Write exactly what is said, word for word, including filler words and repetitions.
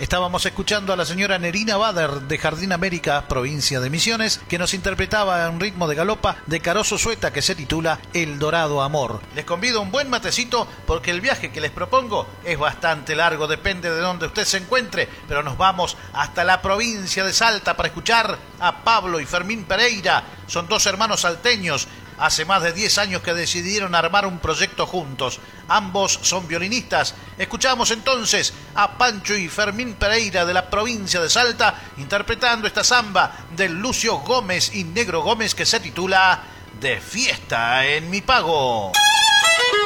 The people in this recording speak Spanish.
Estábamos escuchando a la señora Nerina Bader de Jardín América, provincia de Misiones, que nos interpretaba a un ritmo de galopa de Caroso Sueta que se titula El Dorado Amor. Les convido a un buen matecito porque el viaje que les propongo es bastante largo, depende de dónde usted se encuentre, pero nos vamos hasta la provincia de Salta para escuchar a Pablo y Fermín Pereira. Son dos hermanos salteños. Hace más de diez años que decidieron armar un proyecto juntos. Ambos son violinistas. Escuchamos entonces a Pancho y Fermín Pereira de la provincia de Salta interpretando esta samba de Lucio Gómez y Negro Gómez que se titula De Fiesta en Mi Pago.